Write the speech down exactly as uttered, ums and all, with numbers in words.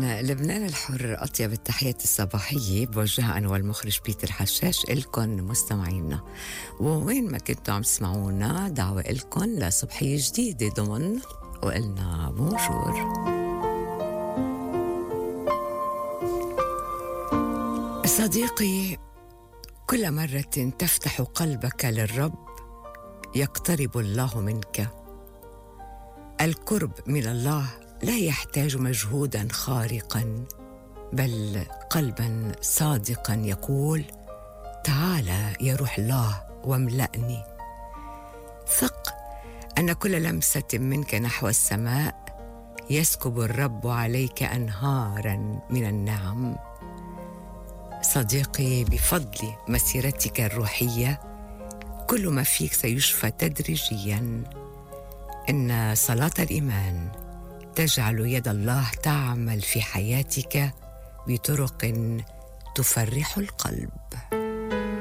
من لبنان الحر أطيب التحيات الصباحية بوجهها أنا والمخرج بيتر حشاش إلكن مستمعينا، ووين ما كنتوا عم تسمعونا دعوة إلكن لصبحية جديدة ضمن وقلنا بونجور. صديقي، كل مرة تفتح قلبك للرب يقترب الله منك. القرب من الله لا يحتاج مجهودا خارقا، بل قلبا صادقا يقول: تعال يا روح الله واملأني. ثق أن كل لمسة منك نحو السماء يسكب الرب عليك أنهارا من النعم. صديقي، بفضل مسيرتك الروحية كل ما فيك سيشفى تدريجيا. إن صلاة الإيمان تجعل يد الله تعمل في حياتك بطرق تفرح القلب.